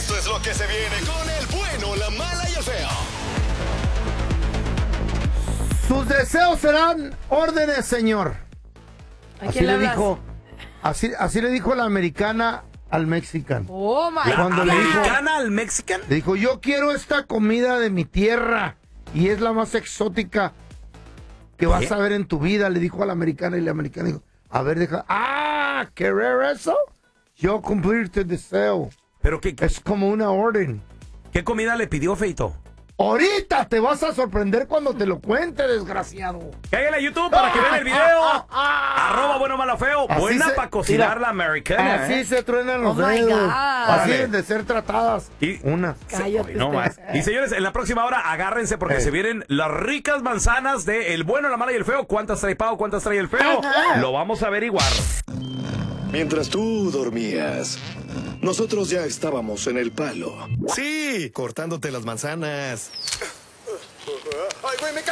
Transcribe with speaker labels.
Speaker 1: Esto es lo que se viene con el bueno, la mala y el feo.
Speaker 2: Tus deseos serán órdenes, señor. Así le dijo, así le dijo la americana al mexicano.
Speaker 3: Oh my
Speaker 4: ¿La
Speaker 3: God.
Speaker 4: americana al mexicano?
Speaker 2: Le dijo, yo quiero esta comida de mi tierra y es la más exótica que vas a ver en tu vida, le dijo a la americana, y la americana dijo, a ver, ¿querer eso? Yo cumplir tu deseo.
Speaker 4: ¿Pero qué?
Speaker 2: Es como una orden.
Speaker 4: ¿Qué comida le pidió, Feito?
Speaker 2: Ahorita te vas a sorprender cuando te lo cuente, desgraciado.
Speaker 4: Cállale a YouTube para que vean el video. Arroba bueno, malo, feo.
Speaker 2: Así
Speaker 4: Buena
Speaker 2: se-
Speaker 4: para cocinar
Speaker 2: mira,
Speaker 4: la americana.
Speaker 2: Así se truenan los
Speaker 3: Oh my
Speaker 2: dedos.
Speaker 3: God.
Speaker 2: Así
Speaker 4: Órale.
Speaker 2: deben de ser tratadas.
Speaker 4: Y-
Speaker 2: Una.
Speaker 3: Cállate.
Speaker 4: No más. Y señores, en la próxima hora agárrense porque se vienen las ricas manzanas de El Bueno, la Mala y el Feo. ¿Cuántas trae Pau? ¿Cuántas trae el Feo? Lo vamos a averiguar.
Speaker 1: Mientras tú dormías, nosotros ya estábamos en el palo.
Speaker 5: Sí, cortándote las manzanas.
Speaker 1: ¡Ay, güey, me